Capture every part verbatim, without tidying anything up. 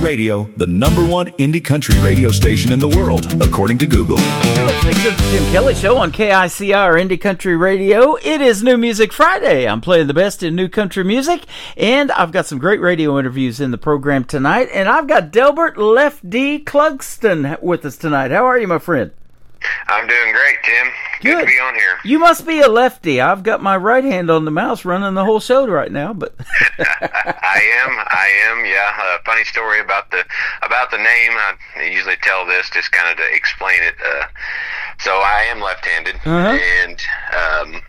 Radio, the number one indie country radio station in the world, according to Google. You're listening to the Tim Kelly Show on K I C I, or Indie Country Radio. It is New Music Friday. I'm playing the best in new country music, and I've got some great radio interviews in the program tonight, and I've got Delbert Left D. Clugston with us tonight. How are you, my friend? I'm doing great, Tim. Good, Good to be on here. You must be a lefty. I've got my right hand on the mouse running the whole show right now, but I am. I am. Yeah. A funny story about the about the name. I usually tell this just kind of to explain it. Uh, so I am left-handed, uh-huh. and um,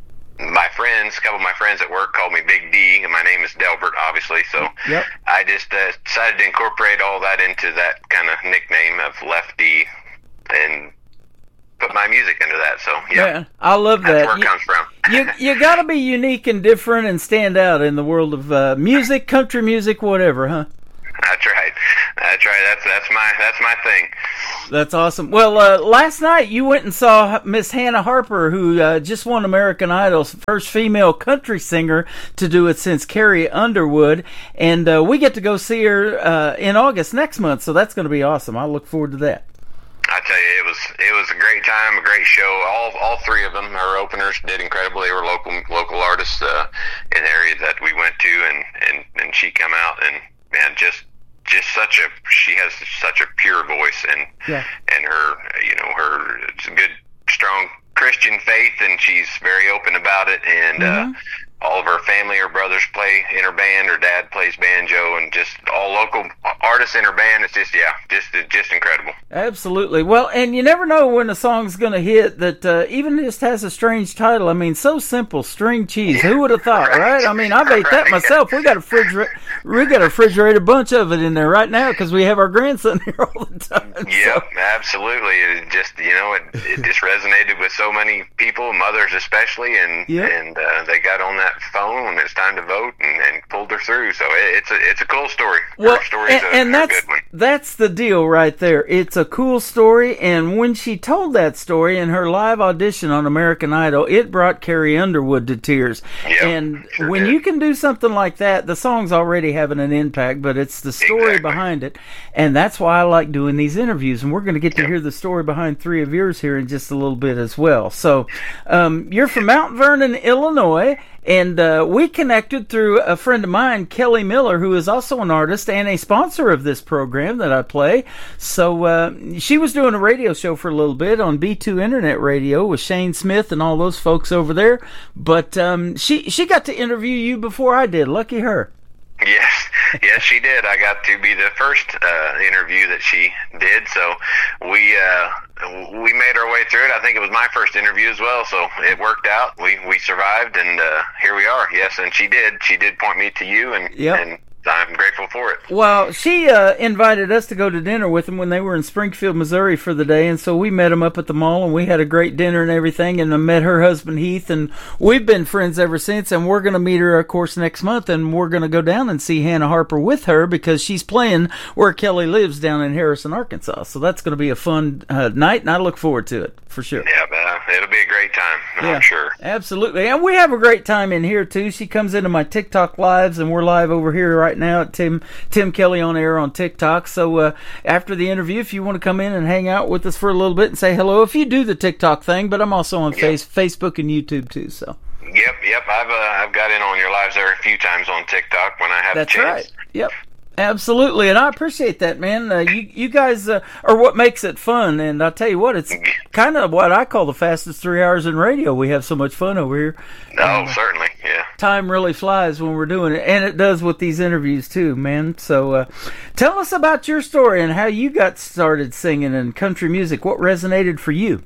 my friends, a couple of my friends at work called me Big D, and my name is Delbert, obviously. So yep. I just uh, decided to incorporate all that into that kind of nickname of Lefty, and put my music into that. So yeah, yeah, I love that. That's where it you, comes from. you you got to be unique and different and stand out in the world of uh, music, country music, whatever, huh? That's right. That's right. That's that's my that's my thing. That's awesome. Well, uh, last night you went and saw Miss Hannah Harper, who uh, just won American Idol's first female country singer to do it since Carrie Underwood, and uh, we get to go see her uh, in August next month. So that's going to be awesome. I look forward to that. I tell you, it was it was a great time, a great show. All all three of them, her openers, did incredible. They were local local artists uh, in the area that we went to, and, and, and she come out and man, just just such a she has such a pure voice, and yeah. and her you know her it's a good strong Christian faith, and she's very open about it, and. Mm-hmm. uh All of her family, her brothers play in her band. Her dad plays banjo, and just all local artists in her band. It's just, yeah, just just incredible. Absolutely. Well, and you never know when a song's going to hit that uh, even just has a strange title. I mean, so simple, string cheese. Yeah. Who would have thought, right. right? I mean, I've ate right. that myself. We got a refrigerator, we got a refrigerator bunch of it in there right now because we have our grandson here all the time. Yep, so. absolutely. It just, you know, it, it just resonated with so many people, mothers especially, and yep. and uh, they got on that phone when it's time to vote and, and pulled her through. So it, it's a it's a cool story. Well, her story's and, a, and that's a good one. That's the deal right there. It's a cool story, and when she told that story in her live audition on American Idol, it brought Carrie Underwood to tears. Yep, and sure when did. you can do something like that, the song's already having an impact, but it's the story exactly. behind it, and that's why I like doing these interviews. And we're going to get to yep. hear the story behind three of yours here in just a little bit as well. So, um, you're from Mount Vernon, Illinois. And uh, we connected through a friend of mine, Kelly Miller, who is also an artist and a sponsor of this program that I play. So uh, she was doing a radio show for a little bit on B two Internet Radio with Shane Smith and all those folks over there. But um, she she got to interview you before I did. Lucky her. Yes, yes, she did. I got to be the first uh, interview that she did, so we uh, we made our way through it. I think it was my first interview as well, so it worked out. We we survived, and uh, here we are. Yes, and she did. She did point me to you, and yep. and I'm grateful for it. Well, she uh, invited us to go to dinner with them when they were in Springfield, Missouri for the day, and so we met them up at the mall, and we had a great dinner and everything, and I met her husband, Heath, and we've been friends ever since, and we're going to meet her, of course, next month, and we're going to go down and see Hannah Harper with her because she's playing where Kelly lives down in Harrison, Arkansas, so that's going to be a fun uh, night, and I look forward to it, for sure. Yeah, uh, it'll be a great time, yeah, I'm sure. Absolutely, and we have a great time in here, too. She comes into my TikTok lives, and we're live over here right now at Tim Tim Kelly on air on TikTok. So uh, after the interview, if you want to come in and hang out with us for a little bit and say hello, if you do the TikTok thing, but I'm also on yep. face, Facebook and YouTube too. So. Yep, yep. I've uh, I've got in on your lives there a few times on TikTok when I have That's a chance. That's right. Yep. Absolutely, and I appreciate that, man. Uh, you you guys uh, are what makes it fun, and I'll tell you what, it's kind of what I call the fastest three hours in radio. We have so much fun over here. Oh, uh, certainly, yeah. Time really flies when we're doing it, and it does with these interviews too, man. So uh, tell us about your story and how you got started singing and country music. What resonated for you?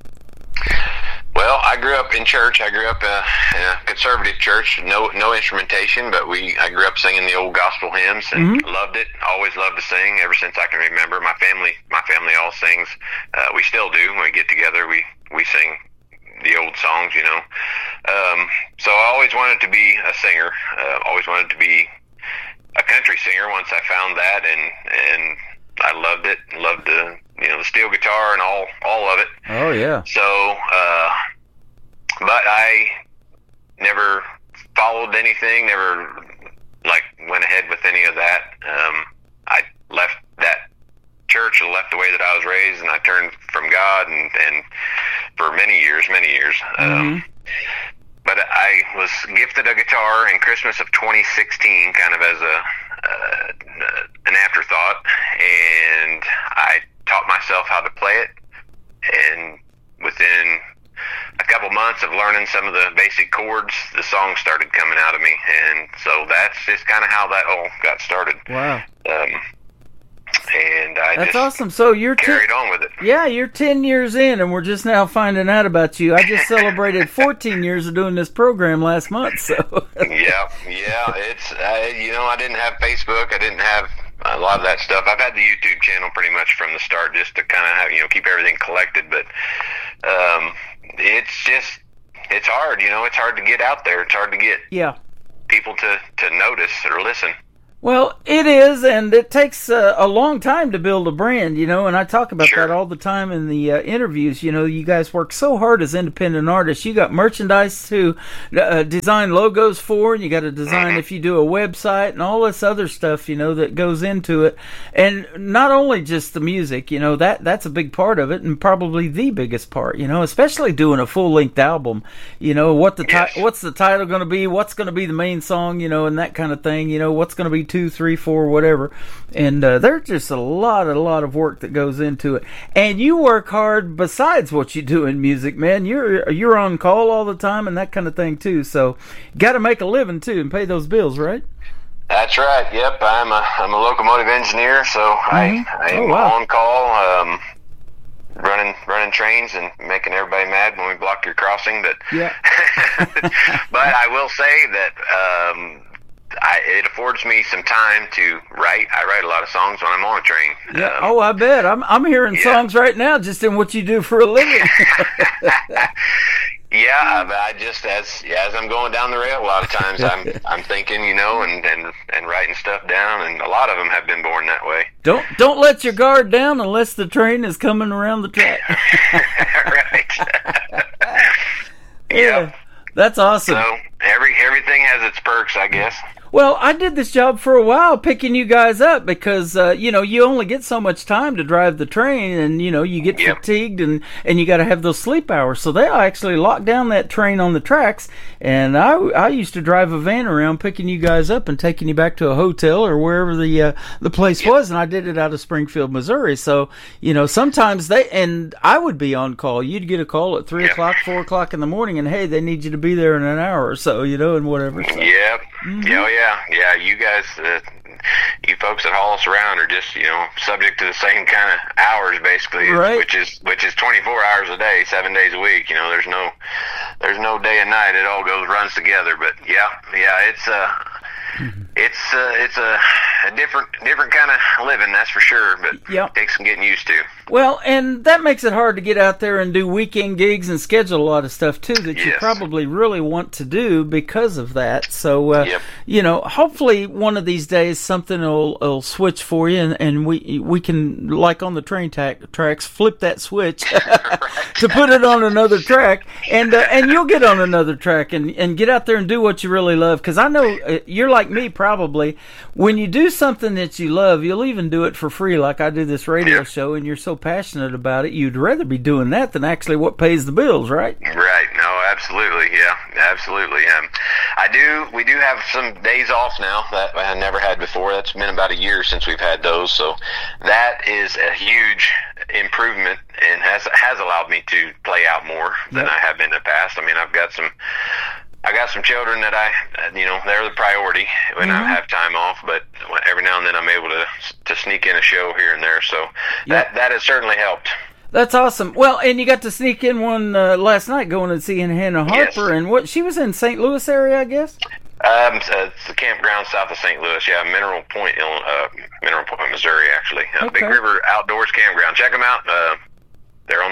Well, I grew up in church. I grew up uh, in a conservative church, no no instrumentation, but we I grew up singing the old gospel hymns and mm-hmm. loved it. Always loved to sing ever since I can remember. My family my family all sings. Uh, we still do. When we get together, we, we sing the old songs, you know. Um, so I always wanted to be a singer. Uh, always wanted to be a country singer once I found that, and and I loved it. Loved the you know the steel guitar and all all of it. Oh yeah. So, uh, but I never followed anything. Never like went ahead with any of that. Um, I left that church, left the way that I was raised, and I turned from God, and, and for many years, many years. Mm-hmm. Um, but I was gifted a guitar in Christmas of twenty sixteen, kind of as a uh, an afterthought, and I taught myself how to play it, and within a couple months of learning some of the basic chords, the songs started coming out of me, and so that's just kind of how that all got started. Wow. Um, and I That's just awesome. So you're carried ten, on with it. Yeah, you're ten years in, and we're just now finding out about you. I just celebrated fourteen years of doing this program last month. So yeah, yeah, it's uh, you know, I didn't have Facebook, I didn't have a lot of that stuff. I've had the YouTube channel pretty much from the start, just to kind of have, you know, keep everything collected. But um, it's just it's hard, you know, it's hard to get out there. It's hard to get yeah. people to to notice or listen. Well, it is, and it takes uh, a long time to build a brand, you know, and I talk about Sure. that all the time in the uh, interviews. You know, you guys work so hard as independent artists. You got merchandise to uh, design logos for, and you got to design Mm-hmm. if you do a website and all this other stuff, you know, that goes into it. And not only just the music, you know, that that's a big part of it, and probably the biggest part, you know, especially doing a full-length album. You know, what the Yes. ti- what's the title going to be, what's going to be the main song, you know, and that kind of thing, you know, what's going to be two, three, four, whatever. And uh, there's just a lot, a lot of work that goes into it. And you work hard besides what you do in music, man. You're you're on call all the time and that kind of thing too. So got to make a living too and pay those bills, right? That's right. Yep, I'm a I'm a locomotive engineer, so I I am Oh, wow. on call, um, running running trains and making everybody mad when we block your crossing. But Yeah. but I will say that um, I, it affords me some time to write. I write a lot of songs when I'm on a train. Yeah. Um, Oh, I bet. I'm I'm hearing yeah. songs right now just in what you do for a living. Yeah, but I just as yeah, as I'm going down the rail, a lot of times I'm I'm thinking, you know, and, and and writing stuff down, and a lot of them have been born that way. Don't don't let your guard down unless the train is coming around the track. Right. Yeah. Yep. That's awesome. So every everything has its perks, I guess. Well, I did this job for a while picking you guys up because, uh, you know, you only get so much time to drive the train and, you know, you get Yep. fatigued and, and you got to have those sleep hours. So they actually locked down that train on the tracks. And I, I used to drive a van around picking you guys up and taking you back to a hotel or wherever the, uh, the place Yep. was. And I did it out of Springfield, Missouri. So, you know, sometimes they, and I would be on call. You'd get a call at three Yep. o'clock, four o'clock in the morning and, hey, they need you to be there in an hour or so, you know, and whatever. So. Yep. Yeah, oh, yeah, yeah. You guys, uh, you folks that haul us around are just, you know, subject to the same kind of hours, basically, Right. which is which is twenty-four hours a day, seven days a week. You know, there's no there's no day and night. It all goes runs together. But yeah, yeah, it's uh, it's uh, it's a, a different different kind of living, that's for sure. But Yep. it takes some getting used to. Well, and that makes it hard to get out there and do weekend gigs and schedule a lot of stuff, too, that you Yes. probably really want to do because of that. So, uh, Yep. you know, hopefully one of these days something will, will switch for you and, and we we can, like on the train tack, tracks, flip that switch to put it on another track. And uh, and you'll get on another track and, and get out there and do what you really love. Because I know uh, you're like me, probably. When you do something that you love, you'll even do it for free, like I do this radio Yep. show, and you're so passionate about it, you'd rather be doing that than actually what pays the bills, right? Right. No, absolutely. Yeah, absolutely. Um, I do. We do have some days off now that I never had before. That's been about a year since we've had those. So that is a huge improvement and has has allowed me to play out more than Yep. I have in the past. I mean, I've got some. I got some children that I, you know, they're the priority when Mhm. I have time off. But every now and then I'm able to to sneak in a show here and there. So that that has certainly helped. That's awesome. Well, and you got to sneak in one uh, last night going and seeing Hannah Yes. Harper, and what she was in Saint Louis area, I guess? Um, so it's the campground south of Saint Louis. Yeah, Mineral Point, Illinois, uh, Mineral Point, Missouri. Actually, uh, Okay. Big River Outdoors Campground. Check them out. Uh, they're on they're on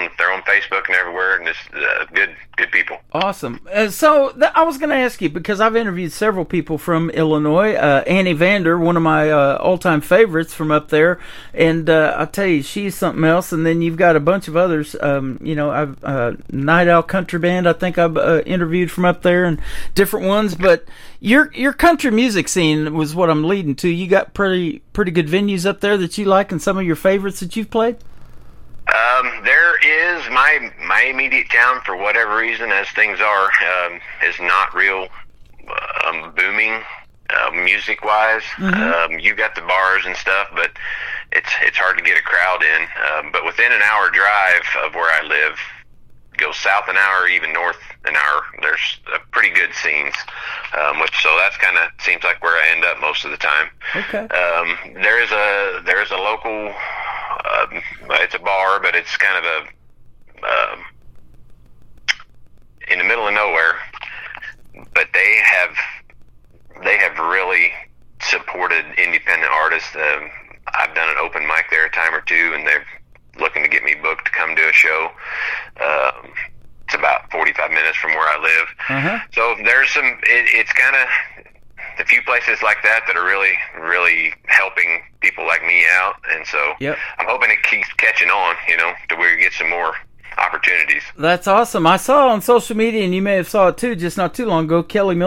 Facebook and everywhere, and just uh, good good people. Awesome. Uh, so th- I was going to ask you, because I've interviewed several people from Illinois. Uh, Annie Vander, one of my uh, all-time favorites from up there, and uh, I'll tell you, she's something else. And then you've got a bunch of others. Um, you know, I've uh, Night Owl Country Band, I think I've uh, interviewed from up there, and different ones. But your your country music scene was what I'm leading to. You got pretty pretty good venues up there that you like, and some of your favorites that you've played? Um, there is my my immediate town, for whatever reason, as things are, um, is not real um, booming uh, music wise. Mm-hmm. Um, you got the bars and stuff, but it's it's hard to get a crowd in. Um, but within an hour drive of where I live, go south an hour, even north an hour, there's uh, pretty good scenes. Um, which so that's kind of seems like where I end up most of the time. Okay. Um, there is a there is a local. Um, it's a bar, but it's kind of a um, in the middle of nowhere. But they have they have really supported independent artists. Um, I've done an open mic there a time or two, and they're looking to get me booked to come do a show. Um, it's about forty-five minutes from where I live. Uh-huh. So there's some. It, it's kind of. A few places like that that are really, really helping people like me out, and so yep. I'm hoping it keeps catching on, you know, to where you get some more opportunities. That's awesome. I saw on social media, and you may have saw it too, just not too long ago, Kelly Miller